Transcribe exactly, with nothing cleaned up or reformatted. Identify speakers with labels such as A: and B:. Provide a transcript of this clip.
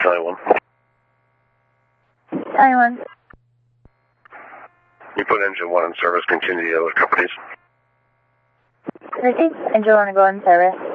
A: Charlie one.
B: Charlie one.
A: You put engine one in service, continue the other companies.
B: Repeat, engine one to go in service.